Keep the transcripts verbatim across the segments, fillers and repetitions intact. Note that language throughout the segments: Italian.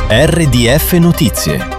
R D F Notizie.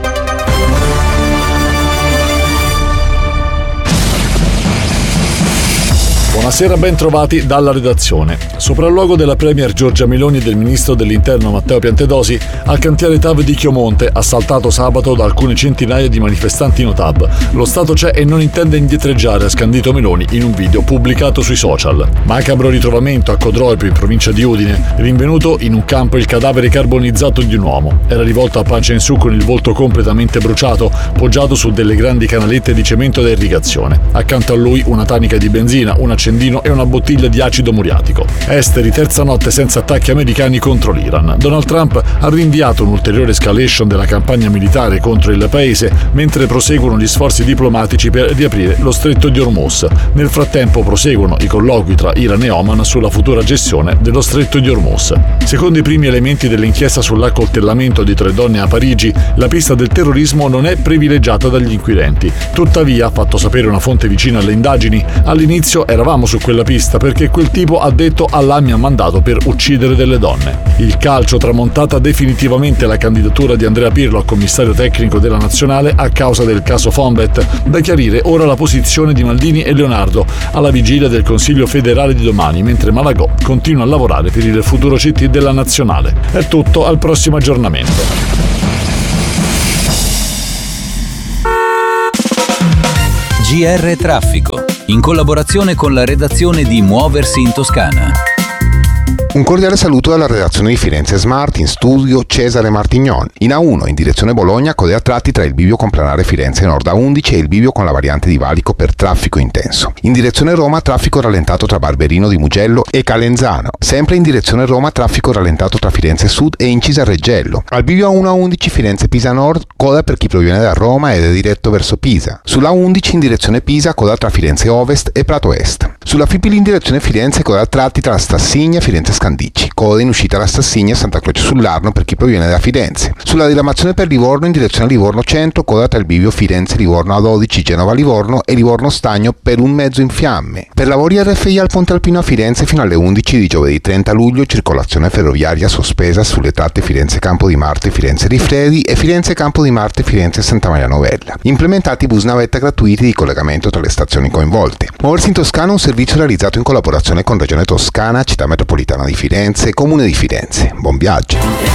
Buonasera, ben trovati dalla redazione. Sopralluogo della premier Giorgia Meloni e del ministro dell'interno Matteo Piantedosi al cantiere TAV di Chiomonte, assaltato sabato da alcune centinaia di manifestanti Notab. Lo Stato c'è e non intende indietreggiare, ha scandito Meloni in un video pubblicato sui social. Macabro ritrovamento a Codroipo, in provincia di Udine, rinvenuto in un campo il cadavere carbonizzato di un uomo. Era rivolto a pancia in su con il volto completamente bruciato, poggiato su delle grandi canalette di cemento da irrigazione. Accanto a lui una tanica di benzina, un accendino e una bottiglia di acido muriatico. Esteri, terza notte senza attacchi americani contro l'Iran. Donald Trump ha rinviato un'ulteriore escalation della campagna militare contro il paese, mentre proseguono gli sforzi diplomatici per riaprire lo stretto di Hormuz. Nel frattempo proseguono i colloqui tra Iran e Oman sulla futura gestione dello stretto di Hormuz. Secondo i primi elementi dell'inchiesta sull'accoltellamento di tre donne a Parigi, la pista del terrorismo non è privilegiata dagli inquirenti. Tuttavia, ha fatto sapere una fonte vicina alle indagini, all'inizio eravamo su quella pista perché quel tipo ha detto Allah mi ha mandato per uccidere delle donne. Il calcio, tramontata definitivamente la candidatura di Andrea Pirlo a commissario tecnico della nazionale a causa del caso Fonbet. Da chiarire ora la posizione di Maldini e Leonardo alla vigilia del Consiglio federale di domani, mentre Malagò continua a lavorare per il futuro C T della nazionale. È tutto, al prossimo aggiornamento. G R Traffico, in collaborazione con la redazione di Muoversi in Toscana. Un cordiale saluto dalla redazione di Firenze Smart, in studio Cesare Martignon. In A uno in direzione Bologna, code a tratti tra il bivio complanare Firenze Nord A undici e il bivio con la variante di Valico per traffico intenso. In direzione Roma, traffico rallentato tra Barberino di Mugello e Calenzano. Sempre in direzione Roma, traffico rallentato tra Firenze Sud e Incisa Reggello. Al bivio A uno A undici Firenze Pisa Nord, coda per chi proviene da Roma ed è diretto verso Pisa. Sulla undici in direzione Pisa, coda tra Firenze Ovest e Prato Est. Sulla Fipili in direzione Firenze, coda a tratti tra Stassigna e Firenze Scandicci, coda in uscita da Stassigna e Santa Croce sull'Arno per chi proviene da Firenze. Sulla diramazione per Livorno in direzione Livorno Centro, coda tra il bivio Firenze-Livorno A dodici, Genova-Livorno e Livorno-Stagno per un mezzo in fiamme. Per lavori R F I al Ponte Alpino a Firenze fino alle undici di giovedì trenta luglio, circolazione ferroviaria sospesa sulle tratte Firenze-Campo di Marte, Firenze-Rifredi e Firenze-Campo di Marte, Firenze-Santa Maria Novella. Implementati bus navetta gratuiti di collegamento tra le stazioni coinvolte. Muoversi in Toscana, un servizio realizzato in collaborazione con Regione Toscana, Città Metropolitana di Firenze e Comune di Firenze. Buon viaggio!